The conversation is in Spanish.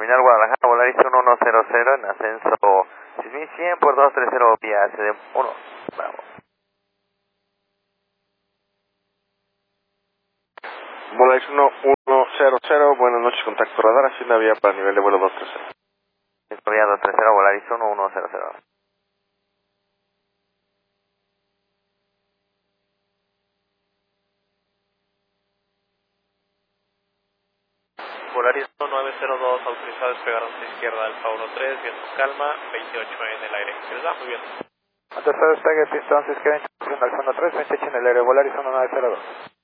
Terminal Guadalajara, Volaris 1100 en ascenso 6100 por 230 vía SD1. Bravo. Volaris 1100, buenas noches, contacto radar, hacienda vía para nivel de vuelo 230. Vía 230, Volaris 1100. Volaris 1902, autorizado a despegar a nuestra izquierda Alfa 13, viento calma, 28 en el aire. ¿Se les da? Muy bien. Autorizado despegue, pistón, izquierda, Alfa 13, 28 en el aire, Volaris 1902.